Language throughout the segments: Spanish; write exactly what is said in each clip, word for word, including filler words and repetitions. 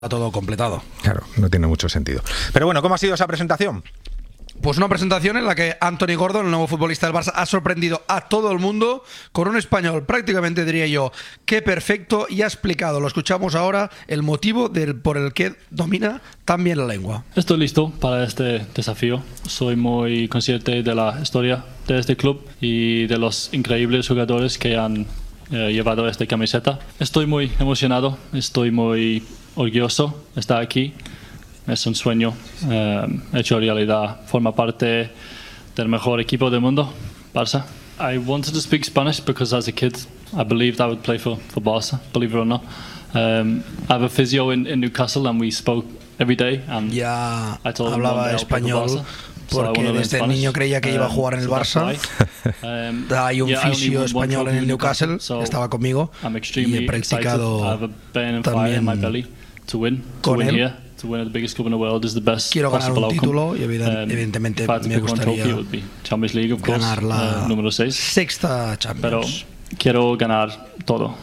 todo completado. Claro, no tiene mucho sentido. Pero bueno, ¿cómo ha sido esa presentación? Pues una presentación en la que Anthony Gordon, el nuevo futbolista del Barça, ha sorprendido a todo el mundo con un español prácticamente, diría yo, que perfecto, y ha explicado, lo escuchamos ahora, el motivo del, por el que domina tan bien la lengua. Estoy listo para este desafío. Soy muy consciente de la historia de este club y de los increíbles jugadores que han eh, llevado esta camiseta. Estoy muy emocionado, estoy muy orgulloso de estar aquí. Es un sueño eh, hecho realidad. Forma parte del mejor equipo del mundo, Barça. I wanted to speak Spanish because as a kid I believed I would play for, for Barça, believe it or not. Um, I have a physio in, in Newcastle and we spoke every day. And ya I told hablaba him español Barça, porque so desde niño creía que iba a jugar en el Barça. Um, Hay un yeah, fisio español en el Newcastle, so estaba conmigo y he practicado también to win, to con win él. Here, to win at the biggest club in the world is the best. Quiero ganar un título y um, evidentemente me gustaría Champions League, of course, ganar la uh, número seis. Sexta Champions. Pero quiero ganar todo.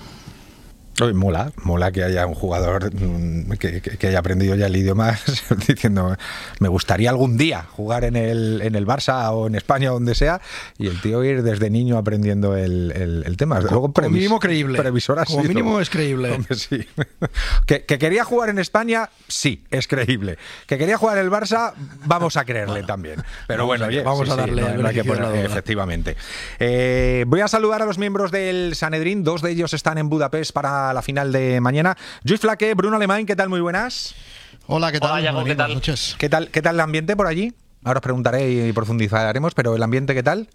Hoy mola, mola que haya un jugador que, que, que haya aprendido ya el idioma diciendo me gustaría algún día jugar en el, en el Barça o en España o donde sea, y el tío ir desde niño aprendiendo el, el, el tema. Como, Luego, como mínimo creíble. Previsor como sido. mínimo es creíble. Hombre, sí. que, que quería jugar en España, sí, es creíble. Que quería jugar en el Barça, vamos a creerle bueno, también. Pero vamos bueno, a, oye, vamos sí, a darle sí, no, no hay que poner, efectivamente. Eh, voy a saludar a los miembros del Sanedrín. Dos de ellos están en Budapest para la final de mañana. Lluís Flaque, Bruno Alemán, ¿qué tal? Muy buenas. Hola, ¿qué tal? Hola, Yago, ¿qué tal? Noches. ¿Qué tal? ¿Qué tal el ambiente por allí? Ahora os preguntaré y profundizaremos, pero el ambiente, ¿qué tal?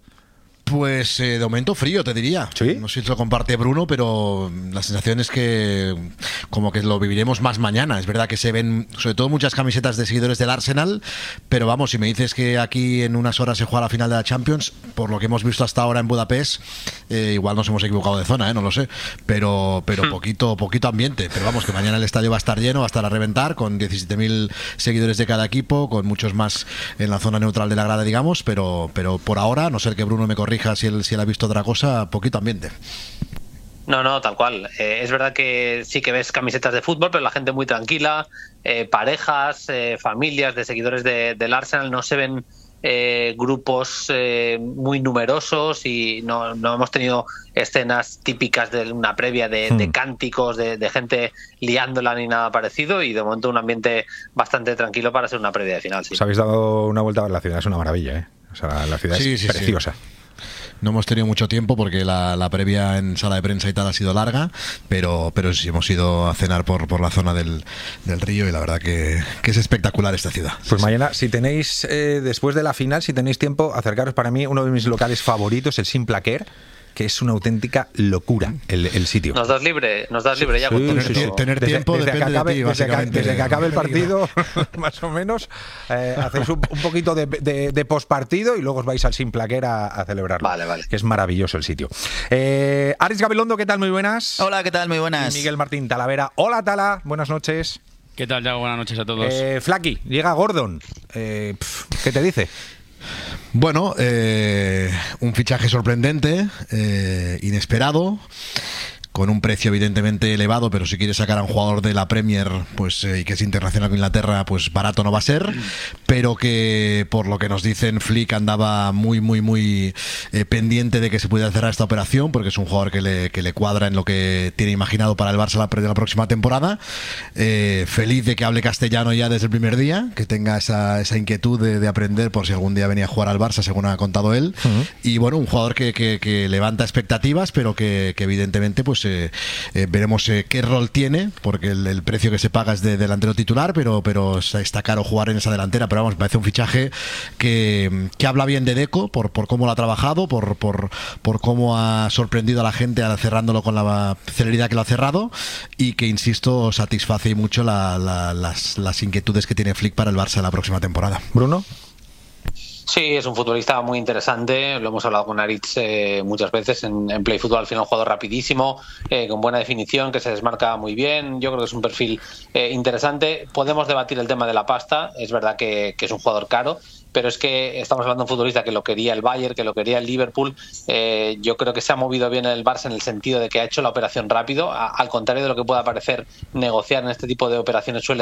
Pues eh, de momento frío, te diría. ¿Sí? No sé si lo comparte Bruno, pero la sensación es que como que lo viviremos más mañana. Es verdad que se ven sobre todo muchas camisetas de seguidores del Arsenal, pero vamos, si me dices que aquí en unas horas se juega la final de la Champions, por lo que hemos visto hasta ahora en Budapest, eh, igual nos hemos equivocado de zona, eh, no lo sé, pero pero poquito poquito ambiente. Pero vamos, que mañana el estadio va a estar lleno, va a estar a reventar, con diecisiete mil seguidores de cada equipo, con muchos más en la zona neutral de la grada, digamos, pero, pero por ahora, a no ser que Bruno me corrija si él, si él ha visto otra cosa, poquito ambiente. No, no, tal cual. Eh, es verdad que sí que ves camisetas de fútbol, pero la gente muy tranquila, eh, parejas, eh, familias de seguidores de, del Arsenal, no se ven eh, grupos eh, muy numerosos y no, no hemos tenido escenas típicas de una previa de, hmm. de cánticos, de, de gente liándola ni nada parecido, y de momento un ambiente bastante tranquilo para ser una previa de final. Sí. Os habéis dado una vuelta a ver la ciudad, es una maravilla, ¿eh? O sea, la ciudad sí, es sí, preciosa. Sí. No hemos tenido mucho tiempo porque la, la previa en sala de prensa y tal ha sido larga, pero, pero sí hemos ido a cenar por, por la zona del, del río y la verdad que, que es espectacular esta ciudad. Pues mañana, si tenéis, eh, después de la final, si tenéis tiempo, acercaros. Para mí, uno de mis locales favoritos, el Simplaquer, que es una auténtica locura el, el sitio. Nos das libre, nos das libre ya. Sí, con tener, sí, sí. tener desde, tiempo desde depende que acabe, de ti, desde, que, desde que acabe el partido, más o menos, eh, hacéis un, un poquito de, de, de postpartido y luego os vais al Simplaquer a, a celebrarlo. Vale, vale. Que es maravilloso el sitio. Eh, Aris Gabilondo, ¿qué tal? Muy buenas. Hola, ¿qué tal? Muy buenas. Y Miguel Martín Talavera. Hola, Tala. Buenas noches. ¿Qué tal, Yago? Buenas noches a todos. Eh, Flaky, llega Gordon. Eh, pf, ¿Qué te dice? Bueno, eh, un fichaje sorprendente, eh, inesperado, con un precio evidentemente elevado, pero si quieres sacar a un jugador de la Premier, pues eh, y que es internacional con Inglaterra, pues barato no va a ser, pero que por lo que nos dicen, Flick andaba muy muy muy eh, pendiente de que se pudiera cerrar esta operación, porque es un jugador que le, que le cuadra en lo que tiene imaginado para el Barça la, la próxima temporada. Eh, feliz de que hable castellano ya desde el primer día, que tenga esa, esa inquietud de, de aprender por si algún día venía a jugar al Barça, según ha contado él. Uh-huh. Y bueno, un jugador que, que, que levanta expectativas, pero que, que evidentemente pues Eh, eh, veremos eh, qué rol tiene, porque el, el precio que se paga es de delantero titular, pero, pero está caro jugar en esa delantera. Pero vamos, me parece un fichaje que, que habla bien de Deco por, por cómo lo ha trabajado, por, por, por cómo ha sorprendido a la gente cerrándolo con la celeridad que lo ha cerrado, y que, insisto, satisface mucho la, la, las, las inquietudes que tiene Flick para el Barça la próxima temporada. Bruno. Sí, es un futbolista muy interesante, lo hemos hablado con Aritz eh, muchas veces en, en Play Fútbol, al final un jugador rapidísimo, eh, con buena definición, que se desmarca muy bien, yo creo que es un perfil eh, interesante. Podemos debatir el tema de la pasta, es verdad que, que es un jugador caro, pero es que estamos hablando de un futbolista que lo quería el Bayern, que lo quería el Liverpool. Eh, yo creo que se ha movido bien el Barça en el sentido de que ha hecho la operación rápido, a, al contrario de lo que pueda parecer negociar en este tipo de operaciones suele